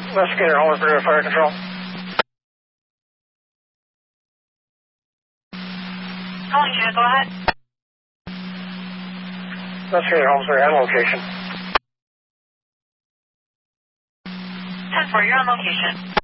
Investigator Holmesbury, Fire Control. Calling unit, go ahead. Investigator Holmesbury, on location. 10-4, you're on location.